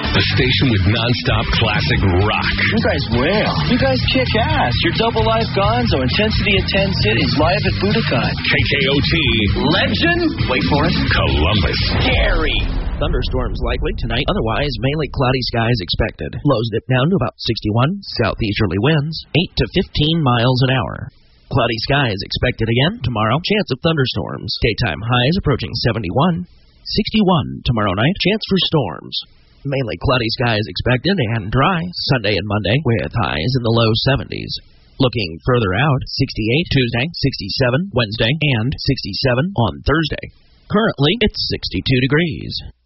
The station with nonstop classic rock. You guys wail. You guys kick ass. Your double live Gonzo Intensity in 10 cities live at Budokan. KKOT. Legend. Wait for it. Columbus. Scary. Thunderstorms likely tonight, otherwise mainly cloudy skies expected. Lows dip down to about 61, southeasterly winds 8 to 15 miles an hour. Cloudy skies expected again tomorrow, chance of thunderstorms. Daytime highs approaching 71, 61 tomorrow night, chance for storms. Mainly cloudy skies expected and dry Sunday and Monday with highs in the low 70s. Looking further out, 68 Tuesday, 67 Wednesday, and 67 on Thursday. Currently, it's 62 degrees.